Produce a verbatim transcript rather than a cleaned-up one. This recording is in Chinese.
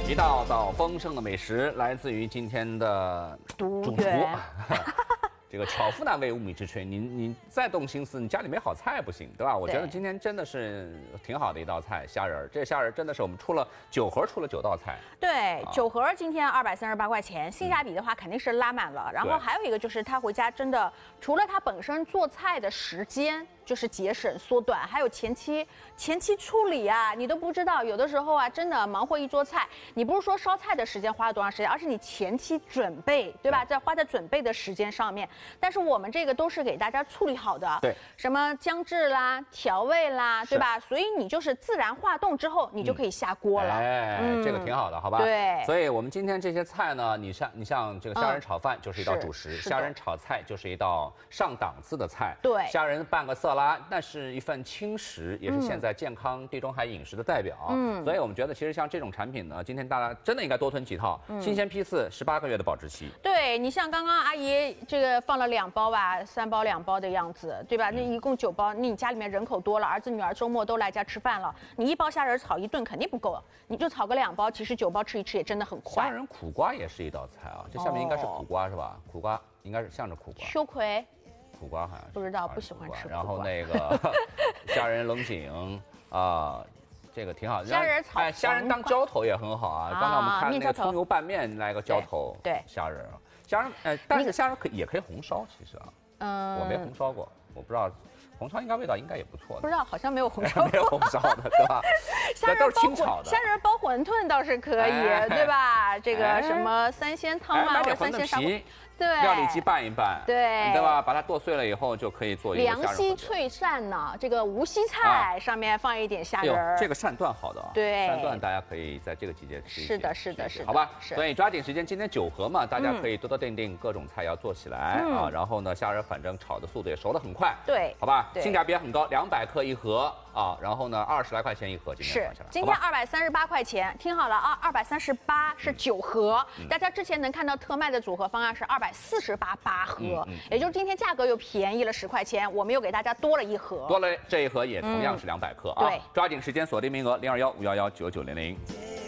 一道道丰盛的美食来自于今天的主厨。这个巧妇难为无米之炊，你你再动心思，你家里没好菜不行，对吧？我觉得今天真的是挺好的一道菜，虾仁儿。这虾仁儿真的是我们出了九盒，出了九道菜。 对，九盒今天二百三十八块钱，性价比的话肯定是拉满了。然后还有一个就是他回家真的，除了他本身做菜的时间就是节省缩短，还有前期前期处理啊，你都不知道，有的时候啊，真的忙活一桌菜，你不是说烧菜的时间花了多长时间，而是你前期准备，对吧？在花在准备的时间上面。但是我们这个都是给大家处理好的， 对， 什么姜汁啦、调味啦，对吧？所以你就是自然化冻之后，你就可以下锅了。 哎，嗯、这个挺好的，好吧？ 对。 所以我们今天这些菜呢，你像你像这个虾仁炒饭就是一道主食，虾仁炒菜就是一道上档次的菜。 对， 虾仁拌个色拉，那是一份轻食，也是现在健康地中海饮食的代表。嗯，所以我们觉得其实像这种产品呢，今天大家真的应该多囤几套，嗯、新鲜批次，十八个月的保质期。 对你像刚刚阿姨这个放了两包吧，三包两包的样子，对吧？那一共九包，那你家里面人口多了，儿子女儿周末都来家吃饭了，你一包虾仁炒一顿肯定不够，你就炒个两包，其实九包吃一吃也真的很快。 虾仁苦瓜也是一道菜啊，这下面应该是苦瓜、哦、是吧？苦瓜应该是向着苦瓜。 秋葵。 苦瓜好像是不知道，不喜欢吃苦瓜。 然后那个虾仁龙井啊，这个挺好。 虾仁炒哎，虾仁当浇头也很好啊。刚才我们看那个葱油拌面来个浇头， 对， 虾仁，虾仁哎，但是虾仁可也可以红烧，其实啊， 嗯， 我没红烧过，我不知道。红烧应该味道应该也不错的， 不知道好像没有红烧， 没有红烧的，对吧？ 虾仁都是清炒的， 虾仁包馄饨倒是可以，哎、对吧？这个什么三鲜汤啊， 哎、 或者三鲜砂锅，对， 料理机拌一拌， 对， 对吧？把它剁碎了以后就可以做一个凉西脆鳝呢，这个无锡菜、啊、上面放一点虾仁儿， 这个鳝段好的啊， 对， 鳝段大家可以在这个季节吃一些， 是的，是的，是的， 好吧？所以抓紧时间，今天九盒嘛，大家可以多多订订各种菜肴做起来、嗯、啊。然后呢，虾仁反正炒的速度也熟得很快， 对， 好吧？性价比也很高。两百克一盒啊，然后呢，二十来块钱一盒，今天算下来， 今天二百三十八块钱，听好了啊，二百三十八是九盒、嗯，大家之前能看到特卖的组合方案是二百四十八八盒、嗯嗯，也就是今天价格又便宜了十块钱，我们又给大家多了一盒， 多了这一盒也同样是两百克啊， 对， 抓紧时间锁定名额零二幺五幺幺九九零零。